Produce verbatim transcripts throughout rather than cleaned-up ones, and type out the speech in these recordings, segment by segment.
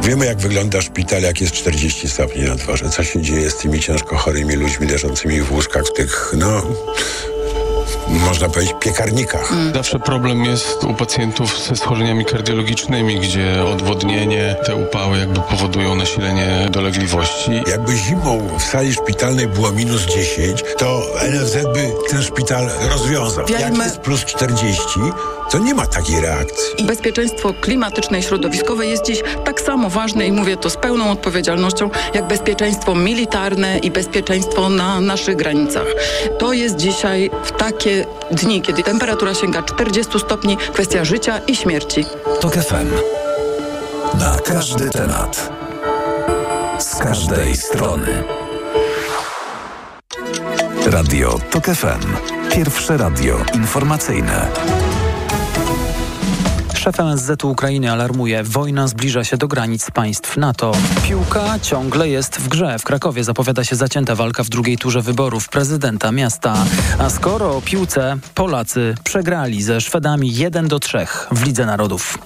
Wiemy, jak wygląda szpital, jak jest czterdzieści stopni na dworze. Co się dzieje z tymi ciężko chorymi ludźmi leżącymi w łóżkach, w tych, no... można powiedzieć, piekarnikach. Mm. Zawsze problem jest u pacjentów ze schorzeniami kardiologicznymi, gdzie odwodnienie, te upały jakby powodują nasilenie dolegliwości. Jakby zimą w sali szpitalnej było minus dziesięć, to N F Z by ten szpital rozwiązał. Wiemy. Jak jest plus czterdzieści, to nie ma takiej reakcji. I bezpieczeństwo klimatyczne i środowiskowe jest dziś tak samo ważne i mówię to z pełną odpowiedzialnością, jak bezpieczeństwo militarne i bezpieczeństwo na naszych granicach. To jest dzisiaj w takie dni, kiedy temperatura sięga czterdzieści stopni, kwestia życia i śmierci. TOK F M. Na każdy temat. Z każdej strony. Radio TOK F M. Pierwsze radio informacyjne. Szef M S Z u Ukrainy alarmuje, wojna zbliża się do granic państw NATO. Piłka ciągle jest w grze. W Krakowie zapowiada się zacięta walka w drugiej turze wyborów prezydenta miasta. A skoro o piłce, Polacy przegrali ze Szwedami jeden do trzech w Lidze Narodów.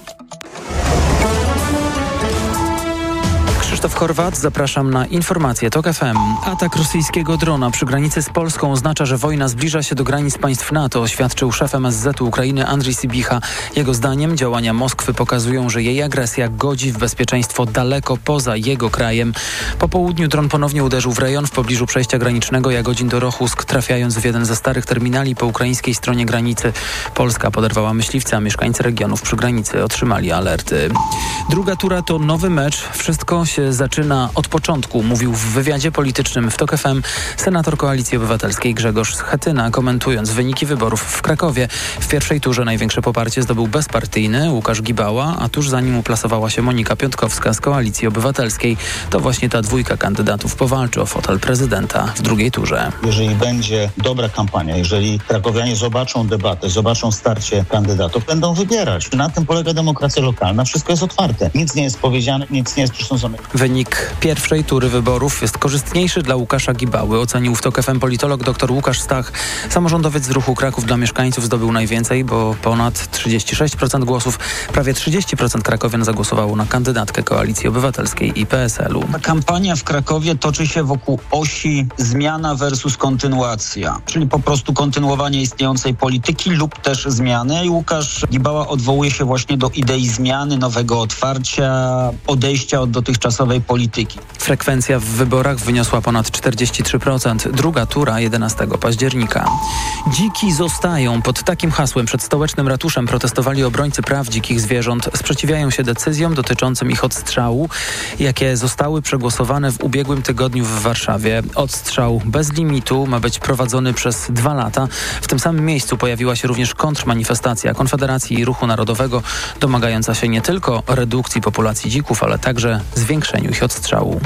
Krzysztof Horwat, zapraszam na informacje TOK F M. Atak rosyjskiego drona przy granicy z Polską oznacza, że wojna zbliża się do granic państw NATO, oświadczył szef M S Z u Ukrainy Andrii Sybiha. Jego zdaniem działania Moskwy pokazują, że jej agresja godzi w bezpieczeństwo daleko poza jego krajem. Po południu dron ponownie uderzył w rejon w pobliżu przejścia granicznego Jagodzin do Rochusk, trafiając w jeden ze starych terminali po ukraińskiej stronie granicy. Polska poderwała myśliwce, a mieszkańcy regionów przy granicy otrzymali alerty. Druga tura to nowy mecz. Wszystko się zaczyna od początku, mówił w wywiadzie politycznym w TOK F M senator Koalicji Obywatelskiej Grzegorz Schetyna, komentując wyniki wyborów w Krakowie. W pierwszej turze największe poparcie zdobył bezpartyjny Łukasz Gibała, a tuż za nim uplasowała się Monika Piątkowska z Koalicji Obywatelskiej. To właśnie ta dwójka kandydatów powalczy o fotel prezydenta w drugiej turze. Jeżeli będzie dobra kampania, jeżeli krakowianie zobaczą debatę, zobaczą starcie kandydatów, będą wybierać. Na tym polega demokracja lokalna. Wszystko jest otwarte. Nic nie jest powiedziane, nic nie jest przesądzone. Wynik pierwszej tury wyborów jest korzystniejszy dla Łukasza Gibały, ocenił w TOK F M politolog dr Łukasz Stach. Samorządowiec z ruchu Kraków dla mieszkańców zdobył najwięcej, bo ponad trzydzieści sześć procent głosów, prawie trzydzieści procent krakowian zagłosowało na kandydatkę Koalicji Obywatelskiej i P S L u. Kampania w Krakowie toczy się wokół osi zmiana versus kontynuacja, czyli po prostu kontynuowanie istniejącej polityki lub też zmiany. I Łukasz Gibała odwołuje się właśnie do idei zmiany, nowego otwarcia, odejścia od dotychczasowej polityki. Frekwencja w wyborach wyniosła ponad czterdzieści trzy procent. Druga tura jedenastego października. Dziki zostają. Pod takim hasłem przed stołecznym ratuszem protestowali obrońcy praw dzikich zwierząt. Sprzeciwiają się decyzjom dotyczącym ich odstrzału, jakie zostały przegłosowane w ubiegłym tygodniu w Warszawie. Odstrzał bez limitu ma być prowadzony przez dwa lata. W tym samym miejscu pojawiła się również kontrmanifestacja Konfederacji i Ruchu Narodowego, domagająca się nie tylko redukcji populacji dzików, ale także zwiększeniu ich odstrzału.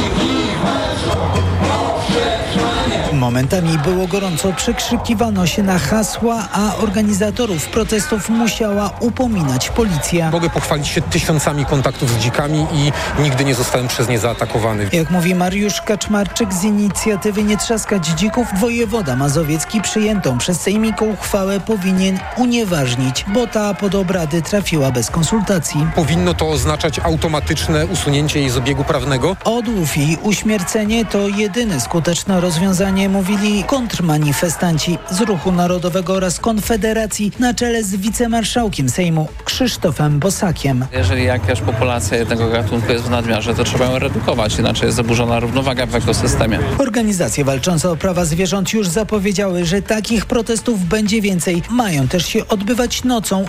Momentami było gorąco, przekrzykiwano się na hasła, a organizatorów protestów musiała upominać policja. Mogę pochwalić się tysiącami kontaktów z dzikami i nigdy nie zostałem przez nie zaatakowany. Jak mówi Mariusz Kaczmarczyk z inicjatywy Nie Trzaskać Dzików, wojewoda mazowiecki przyjętą przez sejmika uchwałę powinien unieważnić, bo ta pod obrady trafiła bez konsultacji. Powinno to oznaczać automatyczne usunięcie jej z obiegu prawnego. Odłów i uśmiercenie to jedyne skuteczne rozwiązanie, mówili kontrmanifestanci z Ruchu Narodowego oraz Konfederacji na czele z wicemarszałkiem Sejmu Krzysztofem Bosakiem. Jeżeli jakaś populacja jednego gatunku jest w nadmiarze, to trzeba ją redukować, inaczej jest zaburzona równowaga w ekosystemie. Organizacje walczące o prawa zwierząt już zapowiedziały, że takich protestów będzie więcej. Mają też się odbywać nocą